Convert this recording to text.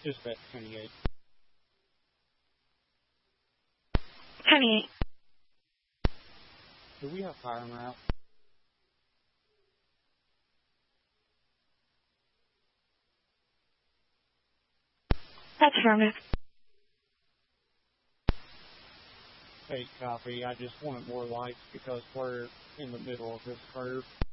Dispatch 28. 28. Do we have fire en route? That's affirmative. Hey, copy. I just wanted more lights because we're in the middle of this curve.